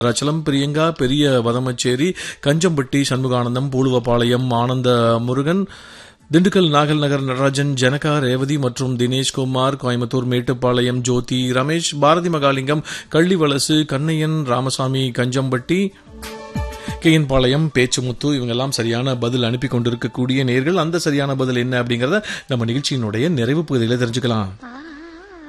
ரச்சலம், பிரியங்கா, பெரிய வதமச்சேரி, கஞ்சம்பட்டி, சண்முகானந்தம், பூலுவபாளையம், ஆனந்த முருகன், திண்டுக்கல் நாகல் நகர் நடராஜன், ஜனகா, ரேவதி மற்றும் தினேஷ்குமார், கோயம்புத்தூர் மேட்டுப்பாளையம் ஜோதி, ரமேஷ், பாரதி மகாலிங்கம், கள்ளிவலசு, கண்ணையன், ராமசாமி, கஞ்சம்பட்டி, கேஎன் பாளையம், பேச்சுமுத்து, இவங்கெல்லாம் சரியான பதில் அனுப்பி கொண்டிருக்கக்கூடிய நேர்கள். அந்த சரியான பதில் என்ன அப்படிங்கறத நம்ம நிகழ்ச்சியினுடைய நிறைவு பகுதியில தெரிஞ்சுக்கலாம்.